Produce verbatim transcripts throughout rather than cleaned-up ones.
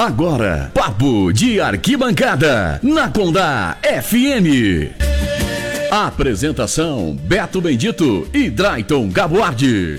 Agora, Papo de Arquibancada, na Condá F M. Apresentação, Beto Bendito e Drayton Gaboardi.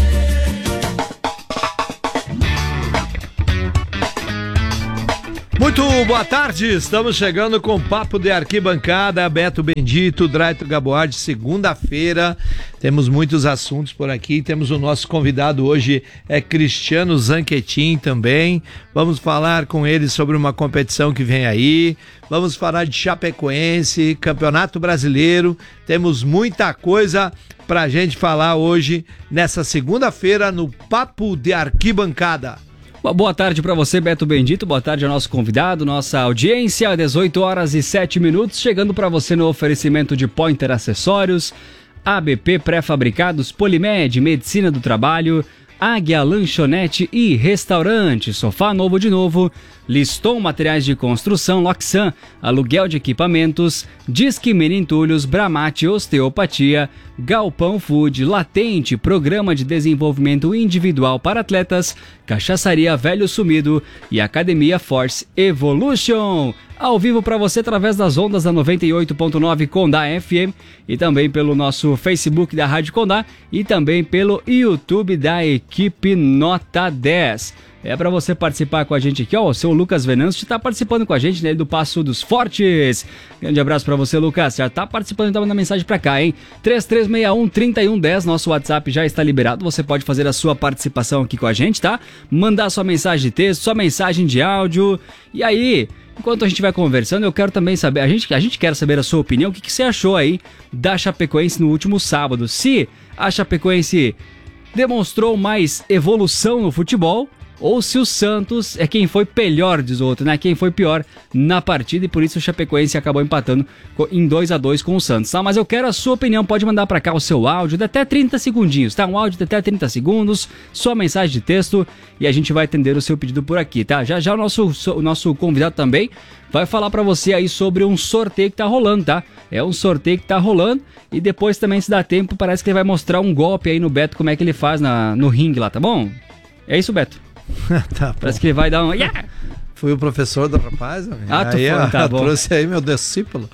Muito boa tarde, estamos chegando com Papo de Arquibancada, Beto Bendito, Drayton Gaboardi, segunda-feira, temos muitos assuntos por aqui, temos o nosso convidado hoje, é Cristiano Zanquetin também, vamos falar com ele sobre uma competição que vem aí, vamos falar de Chapecoense, Campeonato Brasileiro, temos muita coisa pra gente falar hoje, nessa segunda-feira, no Papo de Arquibancada. Uma boa tarde para você, Beto Bendito, boa tarde ao nosso convidado, nossa audiência, dezoito horas e sete minutos, chegando para você no oferecimento de Pointer Acessórios, A B P Pré-Fabricados, Polimed, Medicina do Trabalho, Águia Lanchonete e Restaurante, Sofá Novo de Novo, Liston Materiais de Construção, Loxan, Aluguel de Equipamentos, Disque Menintulhos, Bramate Osteopatia, Galpão Food, Latente, Programa de Desenvolvimento Individual para Atletas, Cachaçaria Velho Sumido e Academia Force Evolution. Ao vivo para você através das ondas da noventa e oito ponto nove Condá F M e também pelo nosso Facebook da Rádio Condá e também pelo YouTube da equipe Nota dez. É para você participar com a gente aqui, ó, o seu Lucas Venâncio está participando com a gente, né, do Passo dos Fortes. Grande abraço para você, Lucas, já tá participando, então manda mensagem para cá, hein? três três seis um, três um um zero, nosso WhatsApp já está liberado, você pode fazer a sua participação aqui com a gente, tá? Mandar sua mensagem de texto, sua mensagem de áudio, e aí... Enquanto a gente vai conversando, eu quero também saber, a gente, a gente quer saber a sua opinião, o que, que você achou aí da Chapecoense no último sábado. Se a Chapecoense demonstrou mais evolução no futebol, ou se o Santos é quem foi melhor, diz o outro, né? Quem foi pior na partida e por isso o Chapecoense acabou empatando em dois a dois com o Santos, tá? Mas eu quero a sua opinião, pode mandar pra cá o seu áudio de até trinta segundinhos, tá? Um áudio de até trinta segundos, sua mensagem de texto e a gente vai atender o seu pedido por aqui, tá? Já já o nosso, o nosso convidado também vai falar pra você aí sobre um sorteio que tá rolando, tá? É um sorteio que tá rolando e depois também, se dá tempo, parece que ele vai mostrar um golpe aí no Beto, como é que ele faz na, no ringue lá, tá bom? É isso, Beto? Tá, parece que ele vai dar um... Yeah! Fui o professor do rapaz, amigo. Ah, tu aí, foi, tá bom. Trouxe aí meu discípulo.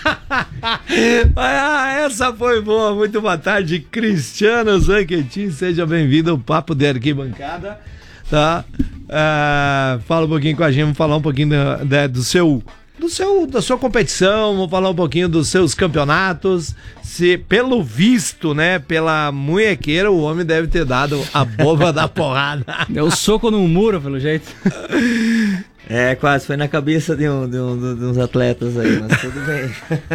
Ah, essa foi boa, muito boa tarde, Cristiano Zanquetin, seja bem-vindo ao Papo de Arquibancada, tá? Ah, fala um pouquinho com a gente, vamos falar um pouquinho do, do, do seu... Do seu, da sua competição, vamos falar um pouquinho dos seus campeonatos. Se, pelo visto, né, pela munhequeira, o homem deve ter dado a boba da porrada. Deu soco no muro, pelo jeito. É, quase, foi na cabeça de, um, de, um, de uns atletas aí, mas tudo bem.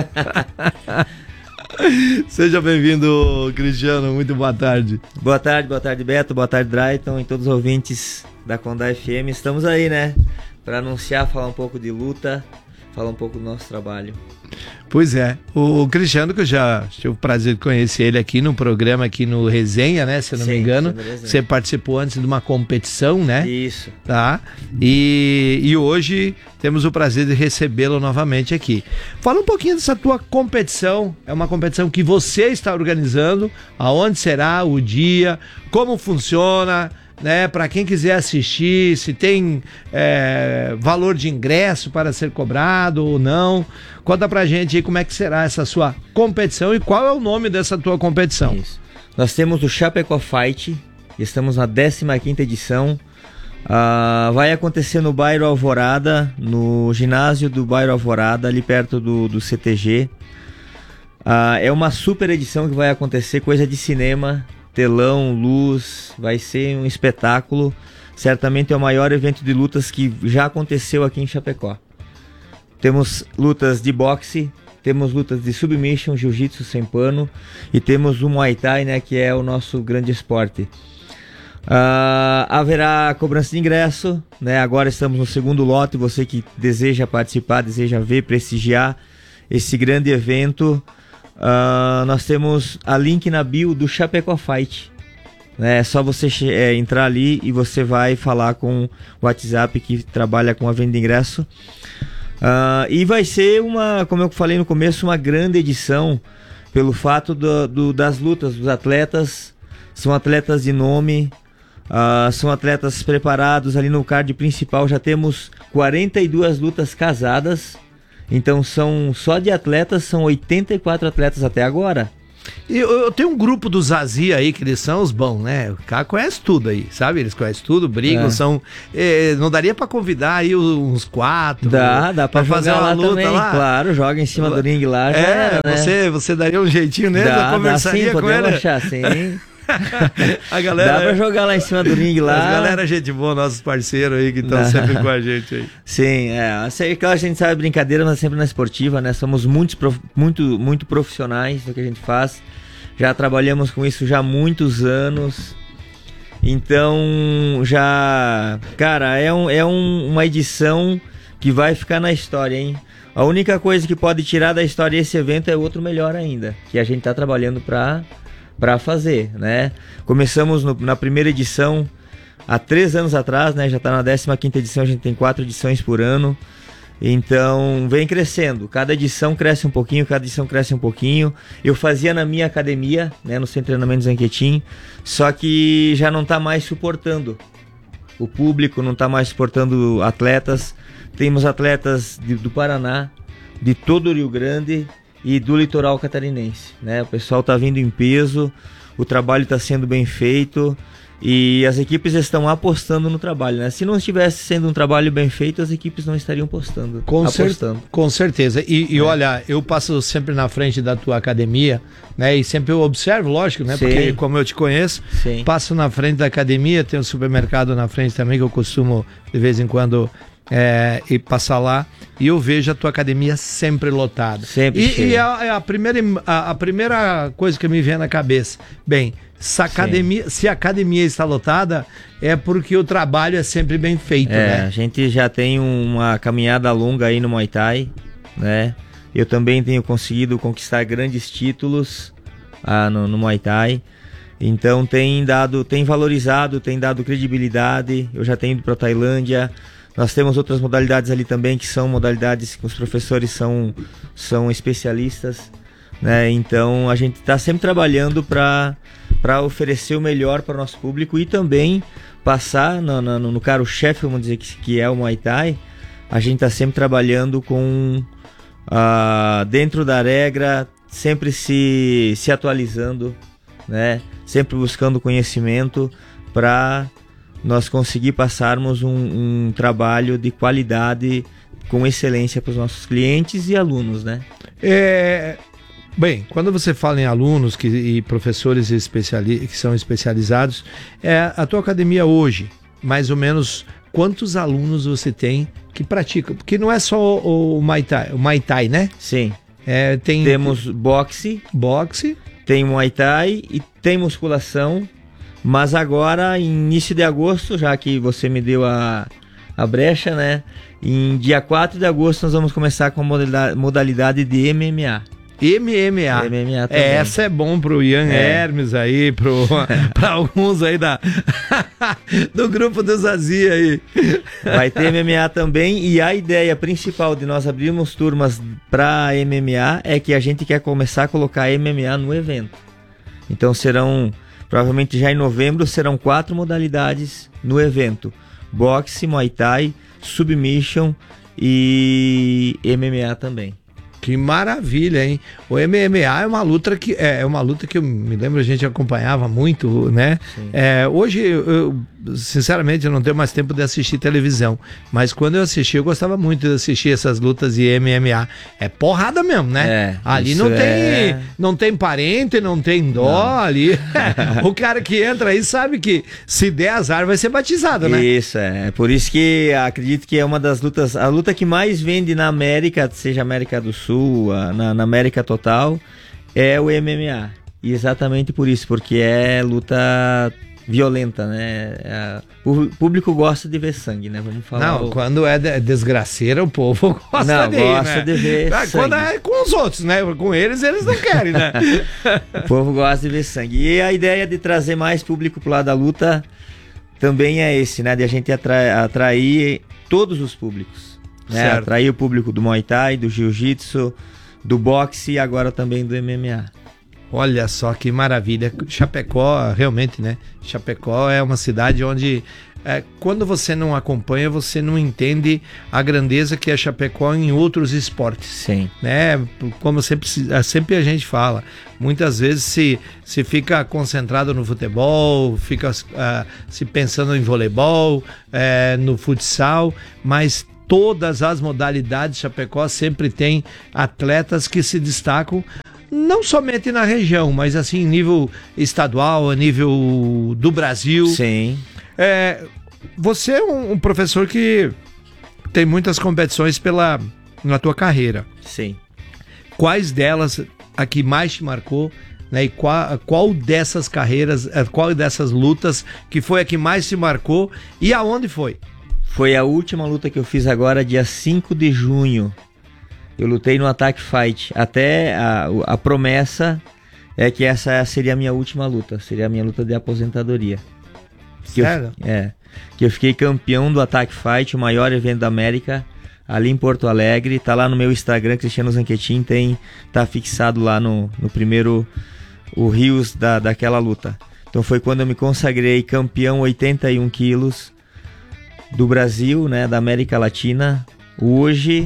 Seja bem-vindo, Cristiano, muito boa tarde. Boa tarde, boa tarde, Beto, boa tarde, Drayton e todos os ouvintes da Condá F M. Estamos aí, né, para anunciar, falar um pouco de luta, falar um pouco do nosso trabalho. Pois é, o Cristiano, que eu já tive o prazer de conhecer ele aqui no programa, aqui no Resenha, né, se eu não Sim, me engano, você participou antes de uma competição, né? Isso. Tá, e, e hoje temos o prazer de recebê-lo novamente aqui. Fala um pouquinho dessa tua competição, é uma competição que você está organizando, aonde será o dia, como funciona... Né, para quem quiser assistir, se tem é, valor de ingresso para ser cobrado ou não. Conta pra gente aí como é que será essa sua competição e qual é o nome dessa tua competição. Isso. Nós temos o Chapeco Fight, estamos na décima quinta edição. Uh, vai acontecer no bairro Alvorada, no ginásio do bairro Alvorada, ali perto do, do C T G. Uh, é uma super edição que vai acontecer, coisa de cinema. Telão, luz, vai ser um espetáculo. Certamente é o maior evento de lutas que já aconteceu aqui em Chapecó. Temos lutas de boxe, temos lutas de submission, jiu-jitsu sem pano e temos o Muay Thai, né, que é o nosso grande esporte. Uh, haverá cobrança de ingresso, né? Agora estamos no segundo lote. Você que deseja participar, deseja ver, prestigiar esse grande evento. Uh, nós temos a link na bio do Chapeco Fight, né? É só você é, entrar ali e você vai falar com o WhatsApp que trabalha com a venda de ingresso. Uh, e vai ser uma, como eu falei no começo, uma grande edição pelo fato do, do, das lutas. Os atletas são atletas de nome, Uh, são atletas preparados ali no card principal. Já temos quarenta e duas lutas casadas. Então são só de atletas, são oitenta e quatro atletas até agora. E eu, eu tenho um grupo do Zazi aí, que eles são os bons, né? O cara conhece tudo aí, sabe? Eles conhecem tudo, brigam, é. são... Eh, não daria pra convidar aí uns quatro? Dá, dá pra, pra fazer uma lá luta também, lá? Claro, joga em cima do ringue lá. Já é, era, né? você, você daria um jeitinho nele, dá, eu conversaria dá sim, com ele. Achar, sim. A galera, dá pra jogar lá em cima do ringue lá. A galera, gente boa, nossos parceiros aí que estão sempre com a gente aí. Sim, é. Sei que a gente sabe brincadeira, mas sempre na esportiva, né? Somos muito, muito, muito profissionais no que a gente faz. Já trabalhamos com isso já há muitos anos. Então, já... Cara, é, um, é um, uma edição que vai ficar na história, hein? A única coisa que pode tirar da história esse evento é outro melhor ainda, que a gente tá trabalhando pra... para fazer, né? Começamos no, na primeira edição há três anos atrás, né? Já está na décima quinta edição, a gente tem quatro edições por ano. Então vem crescendo, cada edição cresce um pouquinho, cada edição cresce um pouquinho. Eu fazia na minha academia, né? No Centro de Treinamento Zanquetin, só que já não está mais suportando o público, não está mais suportando atletas. Temos atletas de, do Paraná, de todo o Rio Grande e do litoral catarinense, né? O pessoal está vindo em peso, o trabalho está sendo bem feito e as equipes estão apostando no trabalho, né? Se não estivesse sendo um trabalho bem feito, as equipes não estariam apostando. Com, apostando. Cer com certeza. E, e é. olha, eu passo sempre na frente da tua academia, né? E sempre eu observo, lógico, né? Sim. Porque como eu te conheço, Sim. passo na frente da academia, tem um supermercado na frente também que eu costumo de vez em quando É, e passar lá e eu vejo a tua academia sempre lotada. Sempre e, e a, a, primeira, a, a primeira coisa que me vem na cabeça, bem, se a, academia, se a academia está lotada, é porque o trabalho é sempre bem feito, é, né? A gente já tem uma caminhada longa aí no Muay Thai, né? Eu também tenho conseguido conquistar grandes títulos ah, no, no Muay Thai. Então tem dado, tem valorizado, tem dado credibilidade. Eu já tenho ido para a Tailândia. Nós temos outras modalidades ali também, que são modalidades que os professores são, são especialistas, né? Então a gente está sempre trabalhando para para oferecer o melhor para o nosso público e também passar no, no, no carro-chefe, vamos dizer, que, que é o Muay Thai. A gente está sempre trabalhando com uh, dentro da regra, sempre se, se atualizando, né? Sempre buscando conhecimento para nós conseguir passarmos um, um trabalho de qualidade com excelência para os nossos clientes e alunos, né? É, bem, quando você fala em alunos que, e professores especiali que são especializados, é, a tua academia hoje, mais ou menos, quantos alunos você tem que praticam? Porque não é só o, o, Muay, Thai, o Muay Thai, né? Sim. É, tem... Temos boxe, boxe, tem Muay Thai e tem musculação. Mas agora, início de agosto, já que você me deu a, a brecha, né? Em dia quatro de agosto nós vamos começar com a modalidade, modalidade de M M A. M M A. M M A também. É, essa é bom pro Ian é. Hermes aí, pro, pra alguns aí da, do grupo do Zazi aí. Vai ter M M A também e a ideia principal de nós abrirmos turmas para M M A é que a gente quer começar a colocar M M A no evento. Então serão... Provavelmente já em novembro serão quatro modalidades no evento: boxe, Muay Thai, Submission e M M A também. Que maravilha, hein? O M M A é uma luta que é, é uma luta que eu me lembro a gente acompanhava muito, né? É, hoje eu, sinceramente, eu não tenho mais tempo de assistir televisão, mas quando eu assisti, eu gostava muito de assistir essas lutas de M M A. É porrada mesmo, né? É, ali não tem, é... não tem parente, não tem dó não. ali. O cara que entra aí sabe que se der azar vai ser batizado, né? Isso, é. Por isso que acredito que é uma das lutas, a luta que mais vende na América, seja América do Sul, na, na América total, é o M M A. E exatamente por isso, porque é luta violenta, né? É, o público gosta de ver sangue, né? Vamos falar. Não, o... quando é de, desgraceira, o povo gosta não, de gosta né? de ver ah, sangue. Quando é com os outros, né? Com eles, eles não querem, né? O povo gosta de ver sangue. E a ideia de trazer mais público pro lado da luta também é esse, né? De a gente atra atrair todos os públicos. Né? Atrair o público do Muay Thai, do Jiu-Jitsu, do boxe e agora também do M M A. Olha só que maravilha. Chapecó, realmente, né? Chapecó é uma cidade onde, é, quando você não acompanha, você não entende a grandeza que é Chapecó em outros esportes. Sim. Né? Como sempre, sempre a gente fala, muitas vezes se, se fica concentrado no futebol, fica uh, se pensando em voleibol, é, no futsal, mas todas as modalidades Chapecó sempre tem atletas que se destacam, não somente na região, mas assim, nível estadual, a nível do Brasil. Sim. É, você é um, um professor que tem muitas competições pela, na tua carreira. Sim. Quais delas a que mais te marcou, né? E qual, qual dessas carreiras, qual dessas lutas que foi a que mais te marcou e aonde foi? Foi a última luta que eu fiz agora, dia cinco de junho. Eu lutei no Attack Fight. Até a, a promessa é que essa seria a minha última luta. Seria a minha luta de aposentadoria. Que Sério? Eu, é. Que eu fiquei campeão do Attack Fight, o maior evento da América, ali em Porto Alegre. Tá lá no meu Instagram, Cristiano Zanquetin, tem, tá fixado lá no, no primeiro, o rios da, daquela luta. Então foi quando eu me consagrei campeão oitenta e um quilos do Brasil, né, da América Latina. Hoje...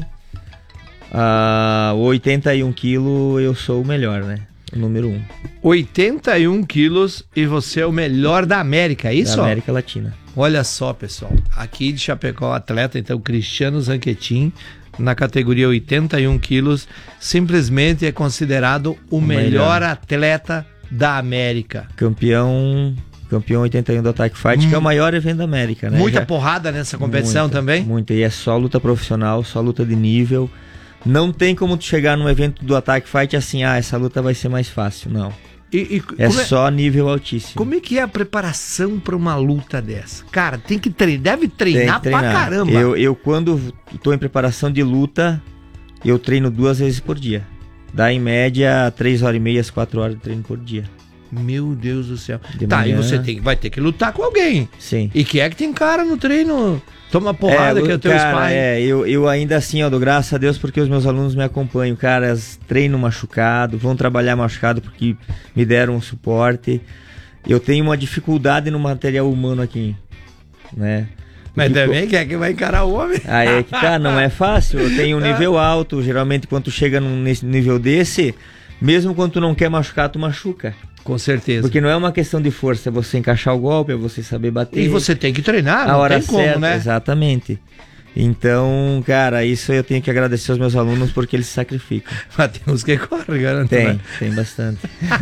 Uh, oitenta e um quilos eu sou o melhor, né? O número um. oitenta e um quilos e você é o melhor da América, é isso? Da América Latina. Olha só, pessoal. Aqui de Chapecó, atleta, então, Cristiano Zanquetin, na categoria oitenta e um quilos, simplesmente é considerado o, o melhor, melhor atleta da América. Campeão... Campeão oitenta e um do Attack Fight, hum. que é o maior evento da América, né? Muita Já... porrada nessa competição muita, também? Muita, e é só luta profissional, só luta de nível. Não tem como tu chegar num evento do Attack Fight assim, ah, essa luta vai ser mais fácil, não. E, e é, é só nível altíssimo. Como é que é a preparação para uma luta dessa? Cara, tem que treinar, deve treinar, treinar. pra caramba. Eu, eu, quando tô em preparação de luta, eu treino duas vezes por dia. Dá em média três horas e meia, quatro horas de treino por dia. Meu Deus do céu. De tá, manhã... e você tem, vai ter que lutar com alguém. Sim. E que é que tem cara no treino, toma porrada, é, que é o teu cara, sparring. É, eu, eu ainda assim, ó, dou graças a Deus porque os meus alunos me acompanham. Caras treinam machucado, vão trabalhar machucado porque me deram um suporte. Eu tenho uma dificuldade no material humano aqui, né? Mas também quer que vai encarar o homem. Aí é que tá, não é fácil. Eu tenho um nível alto, geralmente quando tu chega num nesse nível desse, mesmo quando tu não quer machucar, tu machuca. Com certeza. Porque não é uma questão de força, é você encaixar o golpe, é você saber bater. E você tem que treinar, a não hora tem como, certa, né? Exatamente. Então, cara, isso eu tenho que agradecer aos meus alunos porque eles se sacrificam. Mas tem uns que correm, garanto. Tem, né? tem bastante.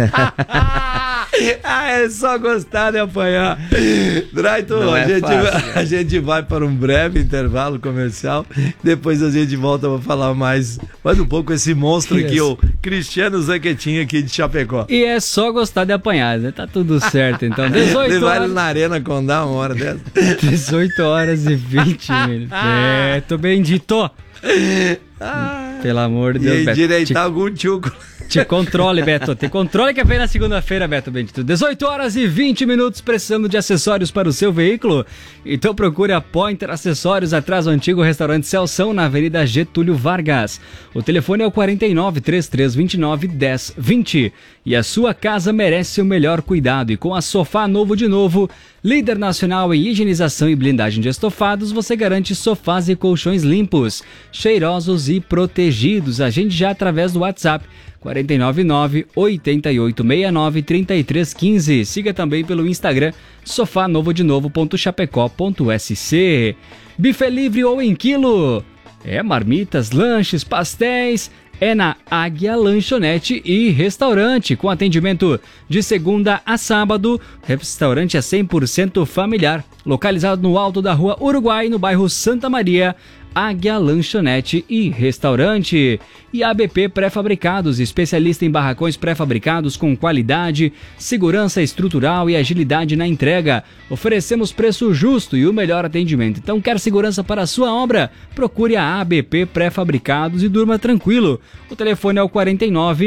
Ah, é só gostar de apanhar. Draito, a, é gente, fácil, a gente vai para um breve intervalo comercial. Depois a gente volta para falar mais, mais um pouco esse monstro Isso. aqui, o Cristiano Zanquetin aqui de Chapecó. E é só gostar de apanhar, né? Tá tudo certo, então. dezoito Levar horas... ele na Arena Condá uma hora dessa. dezoito horas e vinte minutos. É, tô bendito. Ah, Pelo amor de e Deus, Beto. endireitar Te, algum tchuco. te controle, Beto. Te controle que vem na segunda-feira, Beto Bendito. dezoito horas e vinte minutos, precisando de acessórios para o seu veículo? Então procure a Pointer Acessórios, atrás do antigo restaurante Celção, na Avenida Getúlio Vargas. O telefone é o quarenta e nove, trinta e três, vinte e nove, dez, vinte. E a sua casa merece o melhor cuidado. E com a Sofá Novo de Novo, líder nacional em higienização e blindagem de estofados, você garante sofás e colchões limpos, cheirosos e protegidos. Agende já através do WhatsApp quatro nove nove, oito oito seis nove, três três um cinco. Siga também pelo Instagram sofá novo de novo ponto chapecó ponto s c. Bife livre ou em quilo? É marmitas, lanches, pastéis... É na Águia Lanchonete e Restaurante, com atendimento de segunda a sábado. Restaurante é cem por cento familiar, localizado no alto da Rua Uruguai, no bairro Santa Maria. Águia Lanchonete e Restaurante. E A B P Pré-Fabricados, especialista em barracões pré-fabricados com qualidade, segurança estrutural e agilidade na entrega. Oferecemos preço justo e o melhor atendimento. Então, quer segurança para a sua obra? Procure a A B P Pré-Fabricados e durma tranquilo. O telefone é o quarenta e nove,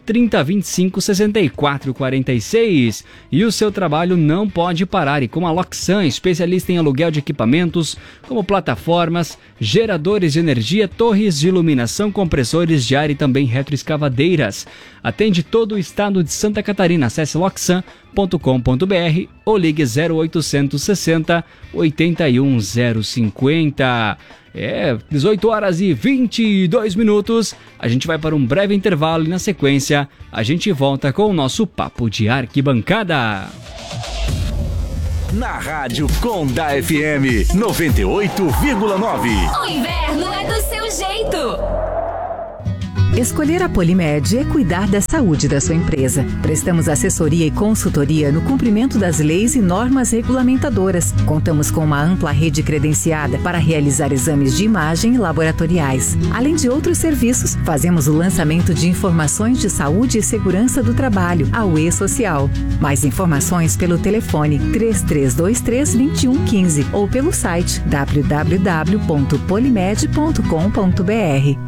trinta, vinte e cinco, sessenta e quatro, quarenta e seis. E o seu trabalho não pode parar. E com a Loxan, especialista em aluguel de equipamentos como plataformas, geradores de energia, torres de iluminação, compressores de ar e também retroescavadeiras. Atende todo o estado de Santa Catarina. Acesse loxan ponto com ponto br ou ligue zero oitocentos sessenta, oitenta e um zero cinquenta. É, dezoito horas e vinte e dois minutos. A gente vai para um breve intervalo e na sequência a gente volta com o nosso Papo de Arquibancada. Na Rádio Conda F M noventa e oito vírgula nove. O inverno é do seu jeito. Escolher a Polimed é cuidar da saúde da sua empresa. Prestamos assessoria e consultoria no cumprimento das leis e normas regulamentadoras. Contamos com uma ampla rede credenciada para realizar exames de imagem e laboratoriais. Além de outros serviços, fazemos o lançamento de informações de saúde e segurança do trabalho, a U E Social. Mais informações pelo telefone três três dois três, dois um um cinco ou pelo site w w w ponto polimed ponto com ponto br.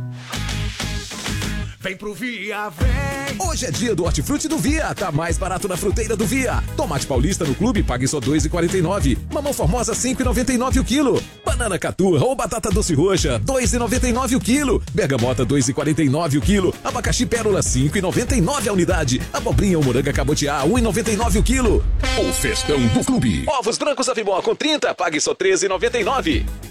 Vem pro Via, vem! Hoje é dia do Hortifruti do Via. Tá mais barato na fruteira do Via. Tomate paulista no clube, pague só dois reais e quarenta e nove centavos. Mamão formosa, cinco reais e noventa e nove centavos o quilo. Banana caturra ou batata doce roxa, dois reais e noventa e nove centavos o quilo. Bergamota, dois reais e quarenta e nove centavos o quilo. Abacaxi pérola, cinco reais e noventa e nove centavos a unidade. Abobrinha ou moranga cabotiá, um real e noventa e nove centavos o quilo. O festão do clube. Ovos brancos Avimor com trinta, pague só treze reais e noventa e nove centavos.